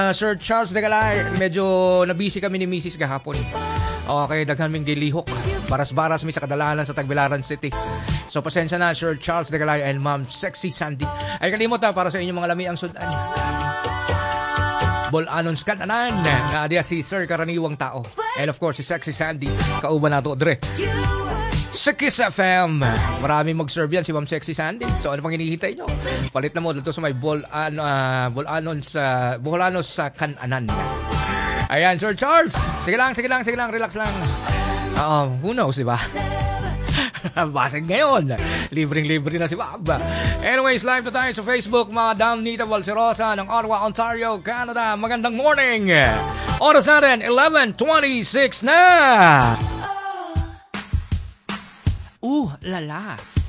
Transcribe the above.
Sir Charles de Galay, medyo nabisi kami ni Mrs. gahapon. Okay, daghan ming gilihok. Baras-baras mi sa kadalanan sa Tagbilaran City. So pasensya na, Sir Charles de Galay and Ma'am Sexy Sandy. Ay kalimot para sa inyong mga lami ang sudan. Bol-anons kananan na dia si Sir Karaniwang Tao. And of course, si Sexy Sandy. Kauban nato, Dre. Sa Kiss FM. Maraming mag-serve yan si Ma'am Sexy Sandy. So ano pang hinihintay nyo? Palit na mo dito sa may bol-anos sa kananan. Ayan, Sir Charles. Sige lang. Relax lang. Who knows, diba? Basig ngayon. Libreng-libre na si Baba. Anyways, live na tayo sa Facebook. Madam Nita Valserosa ng Ottawa, Ontario, Canada. Magandang morning. Oras natin, 11:26 na. Lala.